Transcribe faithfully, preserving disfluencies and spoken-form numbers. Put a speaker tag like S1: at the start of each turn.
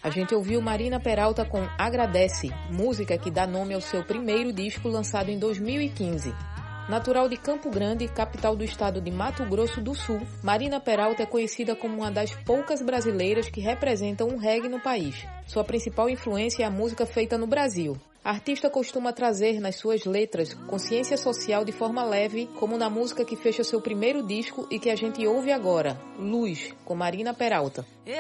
S1: A gente ouviu Marina Peralta com Agradece, música que dá nome ao seu primeiro disco lançado em dois mil e quinze. Natural de Campo Grande, capital do estado de Mato Grosso do Sul, Marina Peralta é conhecida como uma das poucas brasileiras que representam um reggae no país. Sua principal influência é a música feita no Brasil. A artista costuma trazer nas suas letras consciência social de forma leve, como na música que fecha seu primeiro disco e que a gente ouve agora, Luz, com Marina Peralta.